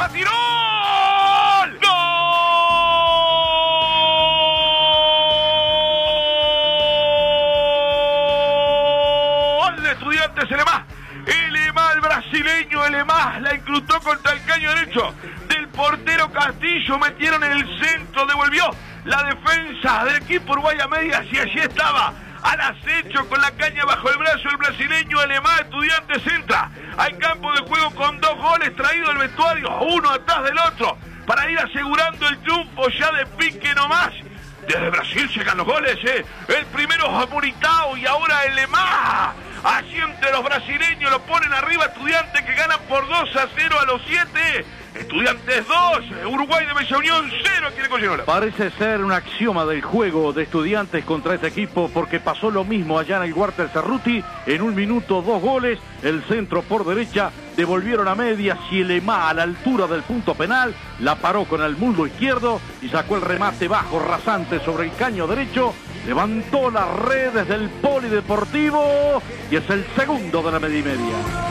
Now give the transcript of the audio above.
la tiró. ¡Gol de Estudiantes Elemás! Elemás, el brasileño Elemás, la incrustó contra el caño derecho del portero Castillo, metieron en el centro, devolvió la defensa del equipo Uruguay a medias y allí estaba, al acecho con la caña bajo el brazo, el brasileño Elemás. Estudiantes entra al campo de juego con 2 goles traídos del vestuario, uno atrás del otro, para ir asegurando el triunfo ya de pique nomás. Desde Brasil llegan los goles, el primero es Muritao y ahora Elemás. Allí entre los brasileños lo ponen arriba. Estudiantes que ganan por 2-0 a los 7. Estudiantes 2, Uruguay de Bella Unión 0 aquí en Collenola. Parece ser un axioma del juego de Estudiantes contra este equipo, porque pasó lo mismo allá en el Walter Cerruti. En 1 minuto 2 goles, el centro por derecha, devolvieron a medias y Elemás a la altura del punto penal la paró con el muslo izquierdo y sacó el remate bajo rasante sobre el caño derecho. Levantó las redes del polideportivo y es el segundo de la media y media.